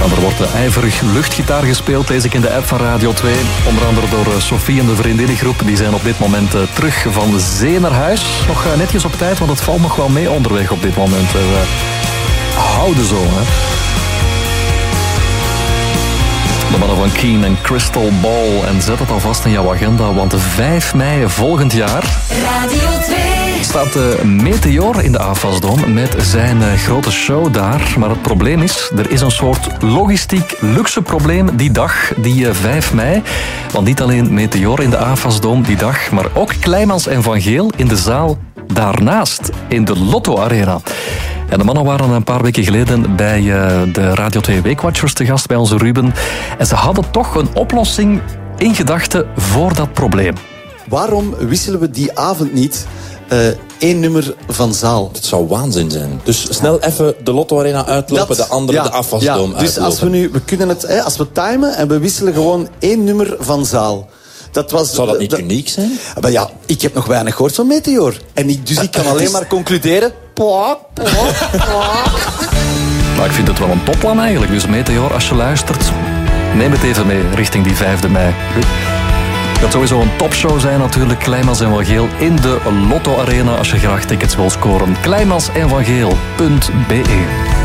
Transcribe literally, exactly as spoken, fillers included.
Nou, er wordt ijverig luchtgitaar gespeeld, lees ik in de app van Radio twee. Onder andere door Sophie en de vriendinnengroep. Die zijn op dit moment uh, terug van zee naar huis. Nog uh, netjes op tijd, want het valt nog wel mee onderweg op dit moment. Uh, houden zo, hè. De mannen van Keen en Crystal Ball. En zet het alvast in jouw agenda, want de vijf mei volgend jaar... Radio twee. Staat de Meteor in de Afasdom met zijn uh, grote show daar. Maar het probleem is, er is een soort logistiek luxe probleem die dag, die uh, vijf mei. Want niet alleen Meteor in de Afasdom die dag, maar ook Kleimans en Van Geel in de zaal daarnaast, in de Lotto Arena. En de mannen waren een paar weken geleden bij uh, de Radio twee Weekwatchers te gast, bij onze Ruben. En ze hadden toch een oplossing in gedachten voor dat probleem. Waarom wisselen we die avond niet uh, één nummer van zaal? Het zou waanzin zijn. Dus snel even de Lotto Arena uitlopen, dat, de andere ja, de Afasdom ja, dus uitlopen. Als we nu, we kunnen het, hè, als we timen en we wisselen gewoon één nummer van zaal. Dat was, zou dat niet dat, uniek zijn? Maar ja, ik heb nog weinig gehoord van Meteor. En ik, dus ik kan alleen maar concluderen... Pwa, pwa, pwa. Nou, ik vind het wel een topplan eigenlijk. Dus Meteor, als je luistert, neem het even mee richting die vijfde mei. Het gaat sowieso een topshow zijn natuurlijk. Kleimans en Van Geel in de Lotto Arena als je graag tickets wil scoren. Kleimans en Van Geel punt be